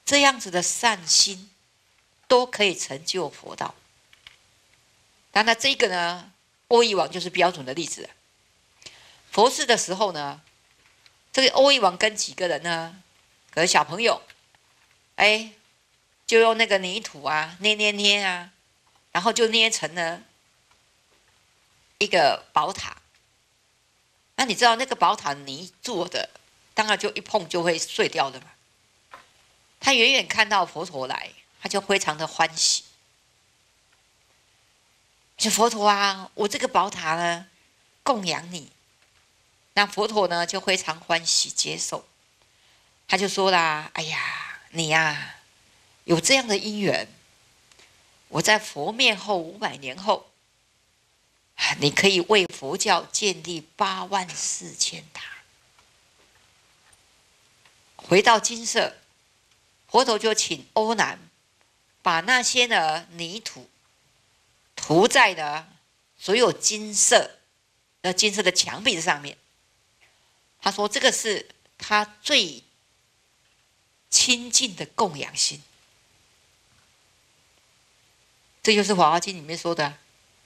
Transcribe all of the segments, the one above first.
这样子的善心都可以成就佛道。当然这个呢，欧益王就是标准的例子。佛事的时候呢，这个欧益王跟几个人呢，可是小朋友，哎，就用那个泥土啊，捏啊，然后就捏成了一个宝塔。那你知道那个宝塔泥做的，当然就一碰就会碎掉的嘛。他远远看到佛陀来，他就非常的欢喜。说佛陀啊，我这个宝塔呢，供养你。那佛陀呢，就非常欢喜接受。他就说啦：“哎呀，你呀，有这样的因缘，我在佛灭后500年后，你可以为佛教建立84000塔。”回到金色，佛陀就请欧南把那些呢泥土涂在了所有金色的墙壁上面。他说这个是他最亲近的供养心。这就是《法华经》里面说的。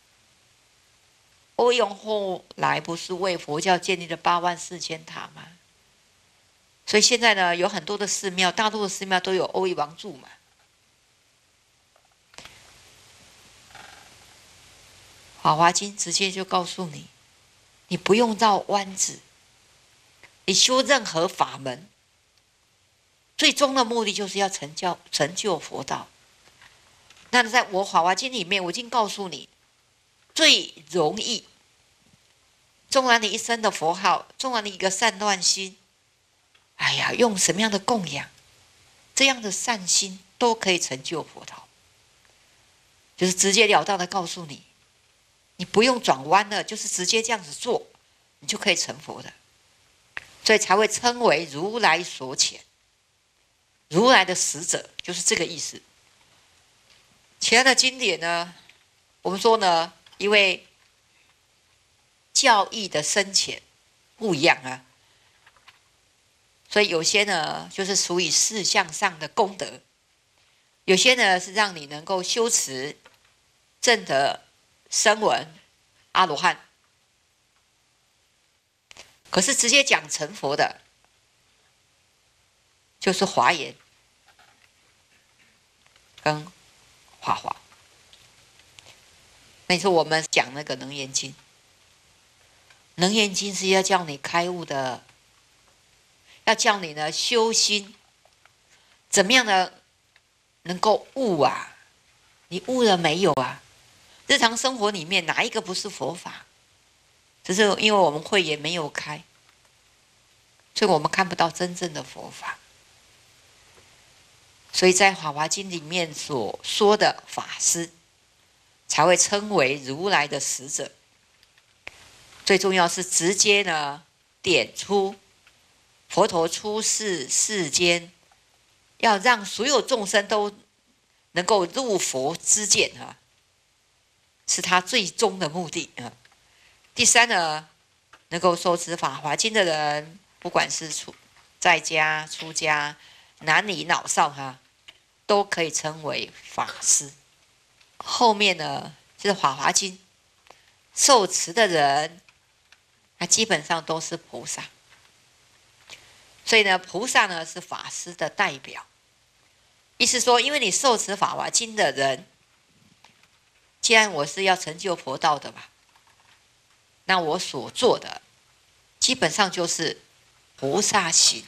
欧益王后来不是为佛教建立了84000塔吗？所以现在呢，有很多的寺庙，大多的寺庙都有欧益王住嘛。《法华经》直接就告诉你，你不用绕弯子，你修任何法门，最终的目的就是要成就佛道。那在我《法华经》里面，我已经告诉你，最容易，纵然你一生的佛号，纵然你一个善乱心，哎呀，用什么样的供养，这样的善心都可以成就佛道。就是直截了当的告诉你，你不用转弯了，就是直接这样子做，你就可以成佛的。所以才会称为如来所遣，如来的使者，就是这个意思。其他的经典呢，我们说呢，因为教义的深浅不一样啊，所以有些呢就是属于事项上的功德，有些呢是让你能够修持证得声闻阿罗汉。可是直接讲成佛的，就是华严跟华华。那你说我们讲那个楞严经，楞严经是要叫你开悟的，要叫你呢修心，怎么样的能够悟啊？你悟了没有啊？日常生活里面哪一个不是佛法？只是因为我们慧眼没有开，所以我们看不到真正的佛法。所以在《法华经》里面所说的法师，才会称为如来的使者。最重要是直接呢点出佛陀出世间，要让所有众生都能够入佛之见啊，是他最终的目的啊。第三呢，能够受持《法华经》的人，不管是在家、出家、男女老少哈，都可以称为法师。后面呢，就是《法华经》受持的人，那基本上都是菩萨。所以呢，菩萨呢是法师的代表。意思说，因为你受持《法华经》的人，既然我是要成就佛道的嘛，那我所做的基本上就是菩萨行。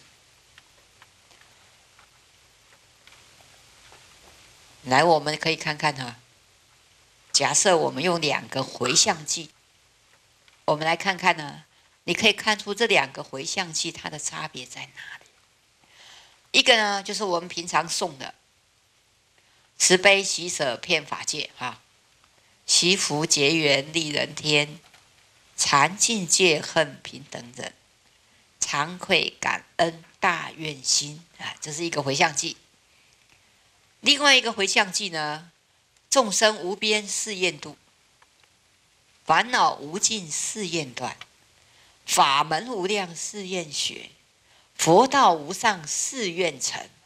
来，我们可以看看哈。假设我们用2个回向剂，我们来看看呢，你可以看出这2个回向剂它的差别在哪里。一个呢，就是我们平常诵的慈悲喜舍遍法界啊，惜福结缘利人天，禅净戒恨平等忍，惭愧感恩大愿心啊，这是一个回向剂。另外一个回向剂呢，众生无边誓愿度，烦恼无尽誓愿断，法门无量誓愿学，佛道无上誓愿成。